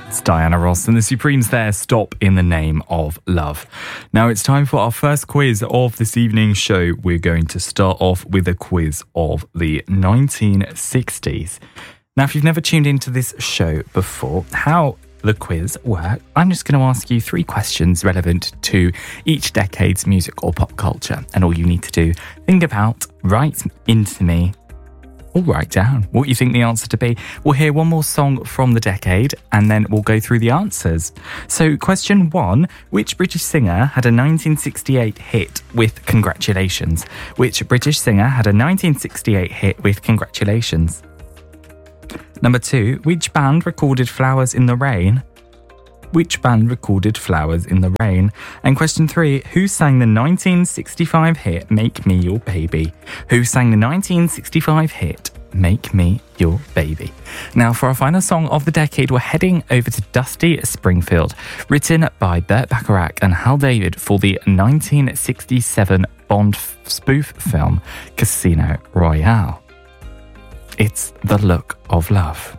It's Diana Ross and the Supremes there, Stop in the Name of Love. Now it's time for our first quiz of this evening's show. We're going to start off with a quiz of the 1960s. Now, if you've never tuned into this show before, how the quiz works, I'm just going to ask you 3 questions relevant to each decade's music or pop culture. And all you need to do, think about, write into me, or write down what you think the answer to be. We'll hear one more song from the decade and then we'll go through the answers. So question 1, which British singer had a 1968 hit with Congratulations? Which British singer had a 1968 hit with Congratulations? Number 2, which band recorded Flowers in the Rain? Which band recorded Flowers in the Rain? And question 3, who sang the 1965 hit Make Me Your Baby? Who sang the 1965 hit Make Me Your Baby? Now, for our final song of the decade, we're heading over to Dusty Springfield, written by Burt Bacharach and Hal David for the 1967 Bond spoof film Casino Royale. It's The Look of Love.